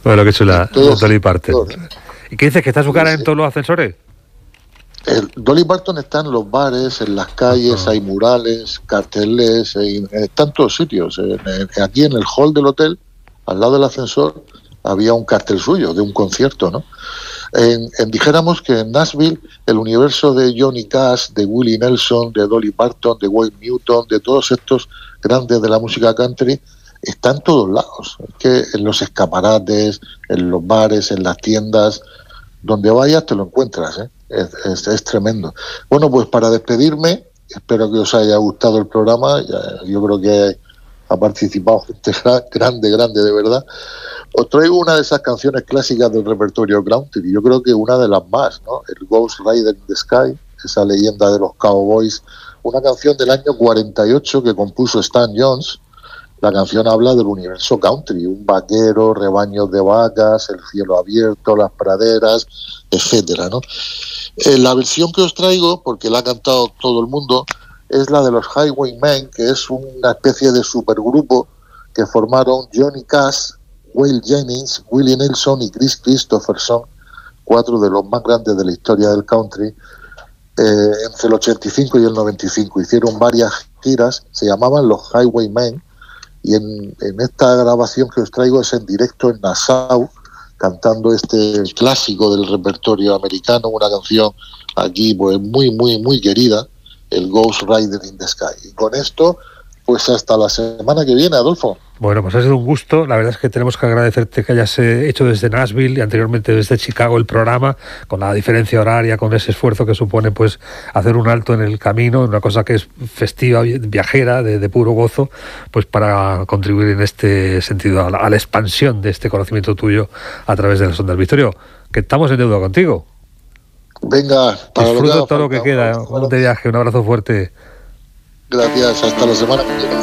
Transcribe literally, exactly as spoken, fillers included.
Bueno, qué chula, todo, Dolly Parton. todo. ¿Y qué dices, que está su cara Sí, en sí. todos los ascensores? El Dolly Parton está en los bares, en las calles, Ajá. hay murales, carteles, en, está en todos sitios. En, en, aquí en el hall del hotel, al lado del ascensor, había un cartel suyo de un concierto, ¿no? En, en, dijéramos que en Nashville el universo de Johnny Cash, de Willie Nelson, de Dolly Parton, de Wayne Newton, de todos estos grandes de la música country, está en todos lados. Es que en los escaparates, en los bares, en las tiendas, donde vayas te lo encuentras, ¿eh? Es, es, es tremendo. Bueno, pues para despedirme, espero que os haya gustado el programa. Yo creo que ha participado gente grande, grande de verdad. Os traigo una de esas canciones clásicas del repertorio country, yo creo que una de las más, ¿no? El Ghost Rider in the Sky, esa leyenda de los cowboys, una canción del año cuarenta y ocho que compuso Stan Jones. La canción habla del universo country, un vaquero, rebaños de vacas, el cielo abierto, las praderas, etcétera, ¿no? Eh, la versión que os traigo, porque la ha cantado todo el mundo, es la de los Highwaymen, que es una especie de supergrupo que formaron Johnny Cash, Waylon Jennings, Willie Nelson y Chris Christopherson, cuatro de los más grandes de la historia del country, eh, entre el ochenta y cinco y el noventa y cinco. Hicieron varias giras, se llamaban los Highwaymen, y en, en esta grabación que os traigo es en directo en Nassau, cantando este clásico del repertorio americano, una canción aquí pues muy, muy, muy querida, el Ghost Rider in the Sky. Y con esto, pues hasta la semana que viene, Adolfo. Bueno, pues ha sido un gusto. La verdad es que tenemos que agradecerte que hayas hecho desde Nashville y anteriormente desde Chicago el programa, con la diferencia horaria, con ese esfuerzo que supone pues hacer un alto en el camino, una cosa que es festiva, viajera, de, de puro gozo, pues para contribuir en este sentido a la, a la expansión de este conocimiento tuyo a través de las ondas. Victorio, que estamos en deuda contigo. Venga, para disfruta lo que todo lo que queda. Un de viaje, un abrazo fuerte. Gracias, hasta la semana que viene.